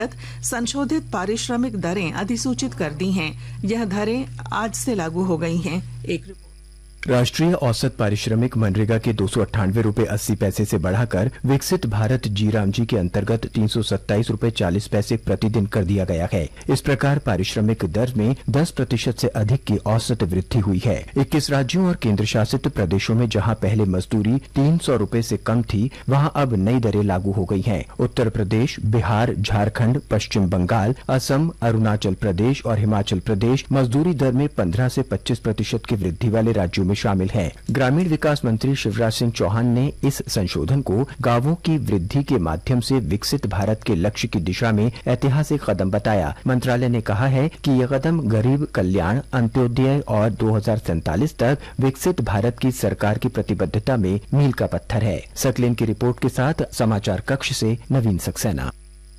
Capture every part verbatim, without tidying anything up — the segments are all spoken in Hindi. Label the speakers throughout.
Speaker 1: संशोधित पारिश्रमिक दरें अधिसूचित कर दी हैं। यह दरें आज से लागू हो गई हैं। एक रिपोर्ट।
Speaker 2: राष्ट्रीय औसत पारिश्रमिक मनरेगा के दो सौ अट्ठानवे रूपये अस्सी पैसे से बढ़ाकर विकसित भारत जी राम जी के अंतर्गत तीन सौ सत्ताईस रूपये चालीस पैसे प्रतिदिन कर दिया गया है। इस प्रकार पारिश्रमिक दर में दस प्रतिशत से अधिक की औसत वृद्धि हुई है। इक्कीस राज्यों और केंद्र शासित प्रदेशों में जहां पहले मजदूरी तीन सौ रूपये से कम थी, वहां अब नई दरें लागू हो गई हैं। उत्तर प्रदेश, बिहार, झारखंड, पश्चिम बंगाल, असम, अरुणाचल प्रदेश और हिमाचल प्रदेश मजदूरी दर में पंद्रह से पच्चीस प्रतिशत की वृद्धि वाले राज्यों में शामिल है। ग्रामीण विकास मंत्री शिवराज सिंह चौहान ने इस संशोधन को गांवों की वृद्धि के माध्यम से विकसित भारत के लक्ष्य की दिशा में ऐतिहासिक कदम बताया। मंत्रालय ने कहा है कि यह कदम गरीब कल्याण, अंत्योदय और दो हजार सैंतालीस तक विकसित भारत की सरकार की प्रतिबद्धता में मील का पत्थर है। सकलेन की रिपोर्ट के साथ समाचार कक्ष से नवीन सक्सेना।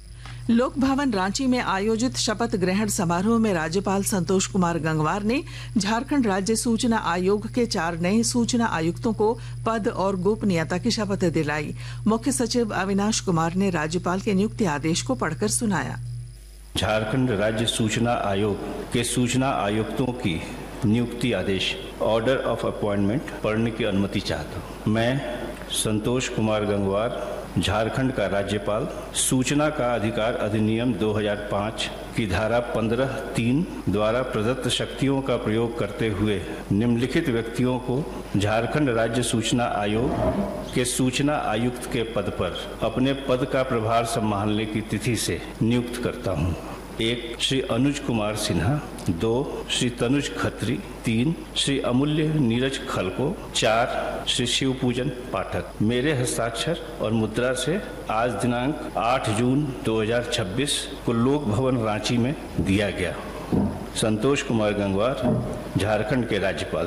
Speaker 1: लोक भवन रांची में आयोजित शपथ ग्रहण समारोह में राज्यपाल संतोष कुमार गंगवार ने झारखंड राज्य सूचना आयोग के चार नए सूचना आयुक्तों को पद और गोपनीयता की शपथ दिलाई। मुख्य सचिव अविनाश कुमार ने राज्यपाल के नियुक्ति आदेश को पढ़कर सुनाया।
Speaker 3: झारखंड राज्य सूचना आयोग के सूचना आयुक्तों की नियुक्ति आदेश, ऑर्डर ऑफ अपॉइंटमेंट पढ़ने की अनुमति चाहता हूँ। मैं संतोष कुमार गंगवार, झारखंड का राज्यपाल, सूचना का अधिकार अधिनियम दो हजार पाँच की धारा पंद्रह तीन द्वारा प्रदत्त शक्तियों का प्रयोग करते हुए निम्नलिखित व्यक्तियों को झारखंड राज्य सूचना आयोग के सूचना आयुक्त के पद पर अपने पद का प्रभार संभालने की तिथि से नियुक्त करता हूँ। एक, श्री अनुज कुमार सिन्हा। दो, श्री तनुज खत्री। तीन, श्री अमूल्य नीरज खलको। चार, श्री शिव पूजन पाठक। मेरे हस्ताक्षर और मुद्रा से आज दिनांक आठ जून दो हजार छब्बीस को लोक भवन रांची में दिया गया। संतोष कुमार गंगवार, झारखंड के राज्यपाल।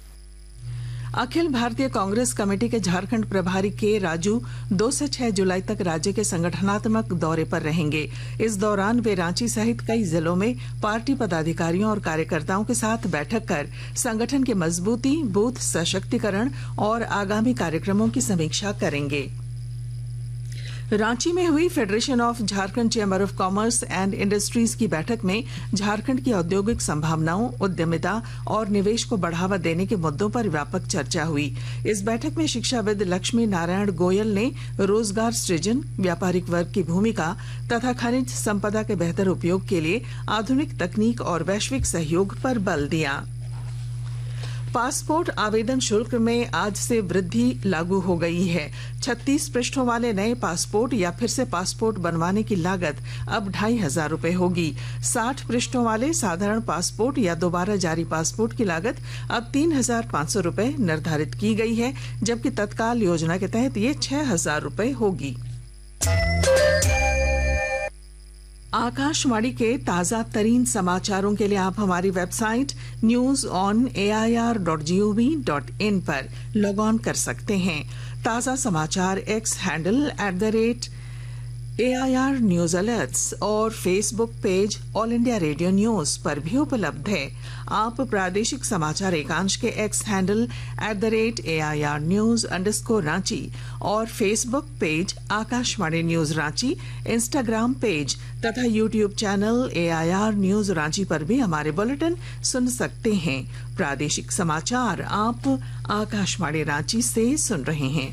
Speaker 1: अखिल भारतीय कांग्रेस कमेटी के झारखंड प्रभारी के राजू दो से छह जुलाई तक राज्य के संगठनात्मक दौरे पर रहेंगे। इस दौरान वे रांची सहित कई जिलों में पार्टी पदाधिकारियों और कार्यकर्ताओं के साथ बैठक कर संगठन की मजबूती, बूथ सशक्तिकरण और आगामी कार्यक्रमों की समीक्षा करेंगे। रांची में हुई federation of Jharkhand chamber of commerce and industries की बैठक में झारखंड की औद्योगिक संभावनाओं, उद्यमिता और निवेश को बढ़ावा देने के मुद्दों पर व्यापक चर्चा हुई। इस बैठक में शिक्षाविद लक्ष्मी नारायण गोयल ने रोजगार सृजन, व्यापारिक वर्ग की भूमिका तथा खनिज संपदा के बेहतर उपयोग के लिए आधुनिक तकनीक और वैश्विक सहयोग पर बल दिया। पासपोर्ट आवेदन शुल्क में आज से वृद्धि लागू हो गई है। छत्तीस पृष्ठों वाले नए पासपोर्ट या फिर से पासपोर्ट बनवाने की लागत अब ढाई हजार रूपये होगी। साठ पृष्ठों वाले साधारण पासपोर्ट या दोबारा जारी पासपोर्ट की लागत अब तीन हजार पाँच सौ रूपये निर्धारित की गई है, जबकि तत्काल योजना के तहत ये छह हजार रूपये होगी। आकाशवाणी के ताजा तरीन समाचारों के लिए आप हमारी website news on A I R dot G O V dot in पर लॉग ऑन कर सकते हैं। ताजा समाचार x handle at the rate A I R news alerts और Facebook page all India radio news पर भी उपलब्ध है। आप प्रादेशिक समाचार एकांश के x handle at the rate A I R news underscore Ranchi और Facebook page Akashvani news Ranchi, Instagram page तथा YouTube channel A I R news Ranchi पर भी हमारे बुलेटिन सुन सकते हैं। प्रादेशिक समाचार आप आकाशवाणी रांची से सुन रहे हैं।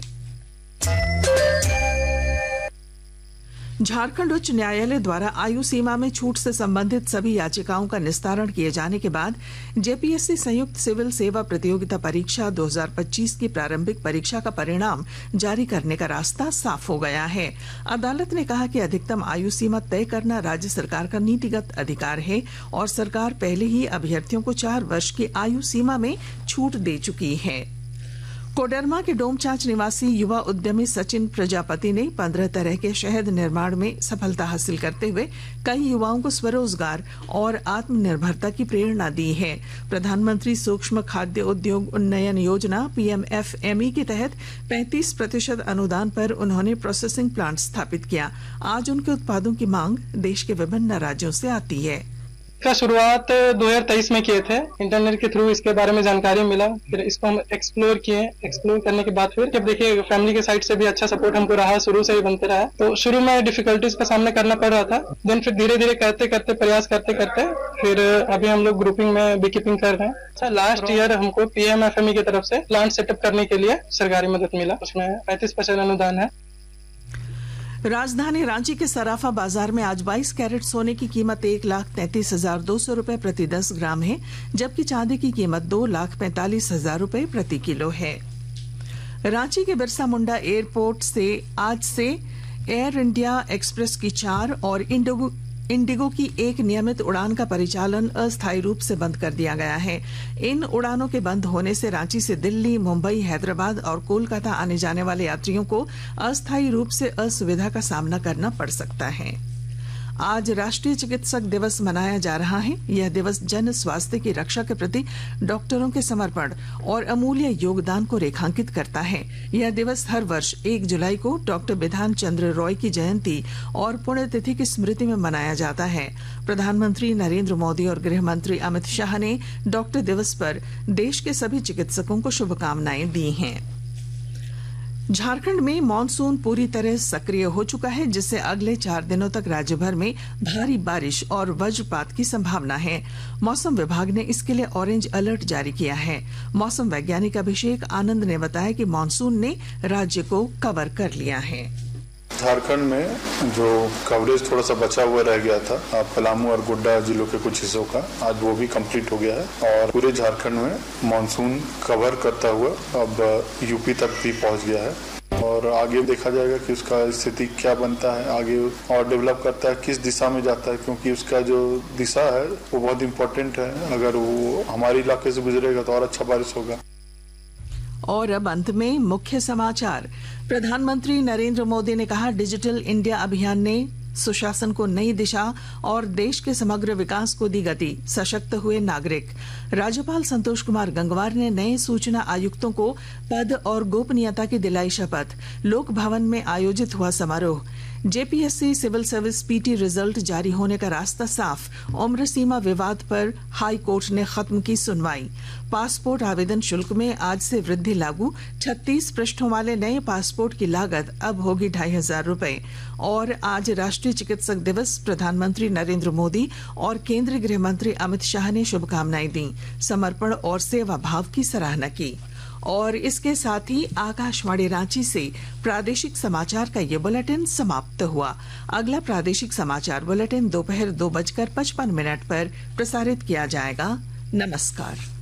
Speaker 1: झारखंड उच्च न्यायालय द्वारा आयु सीमा में छूट से संबंधित सभी याचिकाओं का निस्तारण किए जाने के बाद जेपीएससी संयुक्त सिविल सेवा प्रतियोगिता परीक्षा दो हजार पच्चीस की प्रारंभिक परीक्षा का परिणाम जारी करने का रास्ता साफ हो गया है। अदालत ने कहा कि अधिकतम आयु सीमा तय करना राज्य सरकार का नीतिगत अधिकार है और सरकार पहले ही अभ्यर्थियों को चार वर्ष की आयु सीमा में छूट दे चुकी है। कोडरमा के डोमचांच निवासी युवा उद्यमी सचिन प्रजापति ने पंद्रह तरह के शहद निर्माण में सफलता हासिल करते हुए कई युवाओं को स्वरोजगार और आत्मनिर्भरता की प्रेरणा दी है। प्रधानमंत्री सूक्ष्म खाद्य उद्योग उन्नयन योजना P M F M E के तहत पैंतीस प्रतिशत अनुदान पर उन्होंने प्रोसेसिंग प्लांट स्थापित किया। आज उनके उत्पादों की मांग देश के विभिन्न राज्यों से आती है।
Speaker 4: का शुरुआत दो हज़ार तेईस में किए थे। इंटरनेट के थ्रू इसके बारे में जानकारी मिला, फिर इसको हम एक्सप्लोर किए। एक्सप्लोर करने के बाद फिर जब देखिए फैमिली के साइड से भी अच्छा सपोर्ट हमको रहा, शुरू से ही बनते रहा। तो शुरू में डिफिकल्टीज का सामना करना पड़ रहा था, देन फिर धीरे धीरे करते करते प्रयास करते करते फिर अभी हम लोग ग्रुपिंग में बी कीपिंग कर रहे हैं। अच्छा, लास्ट ईयर हमको पीएमएफएमई की तरफ से प्लांट सेटअप करने के लिए सरकारी मदद मिला, उसमें पैंतीस परसेंट अनुदान है।
Speaker 1: राजधानी रांची के सराफा बाजार में आज बाईस कैरेट सोने की कीमत एक लाख तैंतीस हजार दो सौ रूपये प्रति दस ग्राम है, जबकि चांदी की कीमत दो लाख पैंतालीस हजार रूपये प्रति किलो है। रांची के बिरसा मुंडा एयरपोर्ट से आज से एयर इंडिया एक्सप्रेस की चार और इंडिगो इंडिगो की एक नियमित उड़ान का परिचालन अस्थायी रूप से बंद कर दिया गया है। इन उड़ानों के बंद होने से रांची से दिल्ली, मुंबई, हैदराबाद और कोलकाता आने जाने वाले यात्रियों को अस्थायी रूप से असुविधा का सामना करना पड़ सकता है। आज राष्ट्रीय चिकित्सक दिवस मनाया जा रहा है। यह दिवस जन स्वास्थ्य की रक्षा के प्रति डॉक्टरों के समर्पण और अमूल्य योगदान को रेखांकित करता है। यह दिवस हर वर्ष एक जुलाई को डॉक्टर बिधान चंद्र रॉय की जयंती और पुण्यतिथि की स्मृति में मनाया जाता है। प्रधानमंत्री नरेंद्र मोदी और गृह मंत्री अमित शाह ने डॉक्टर दिवस पर देश के सभी चिकित्सकों को शुभकामनाएं दी हैं। झारखंड में मानसून पूरी तरह सक्रिय हो चुका है, जिससे अगले चार दिनों तक राज्य भर में भारी बारिश और वज्रपात की संभावना है। मौसम विभाग ने इसके लिए ऑरेंज अलर्ट जारी किया है। मौसम वैज्ञानिक अभिषेक आनंद ने बताया कि मानसून ने राज्य को कवर कर लिया है।
Speaker 5: झारखंड में जो कवरेज थोड़ा सा बचा हुआ रह गया था पलामू और गोड्डा जिलों के कुछ हिस्सों का, आज वो भी कंप्लीट हो गया है और पूरे झारखंड में मानसून कवर करता हुआ अब यूपी तक भी पहुंच गया है और आगे देखा जाएगा कि उसका स्थिति क्या बनता है, आगे और डेवलप करता है, किस दिशा में जाता है, क्योंकि उसका जो दिशा है वो बहुत इम्पोर्टेंट है। अगर वो हमारे इलाके से गुजरेगा तो और अच्छा बारिश होगा।
Speaker 1: और अब अंत में मुख्य समाचार। प्रधानमंत्री नरेंद्र मोदी ने कहा, डिजिटल इंडिया अभियान ने सुशासन को नई दिशा और देश के समग्र विकास को दी गति। सशक्त हुए नागरिक। राज्यपाल संतोष कुमार गंगवार ने नए सूचना आयुक्तों को पद और गोपनीयता की दिलाई शपथ। लोक भवन में आयोजित हुआ समारोह। JPSC civil service PT result जारी होने का रास्ता साफ। उम्र सीमा विवाद पर हाई कोर्ट ने खत्म की सुनवाई। पासपोर्ट आवेदन शुल्क में आज से वृद्धि लागू। छत्तीस पृष्ठों वाले नए पासपोर्ट की लागत अब होगी ढाई हजार रूपये। और आज राष्ट्रीय चिकित्सक दिवस। प्रधानमंत्री नरेंद्र मोदी और केंद्रीय गृह मंत्री अमित शाह ने शुभकामनाएं दी, समर्पण और सेवा भाव की सराहना की। और इसके साथ ही आकाशवाणी रांची से प्रादेशिक समाचार का ये बुलेटिन समाप्त हुआ। अगला प्रादेशिक समाचार बुलेटिन दोपहर दो बजकर पचपन मिनट पर प्रसारित किया जाएगा। नमस्कार।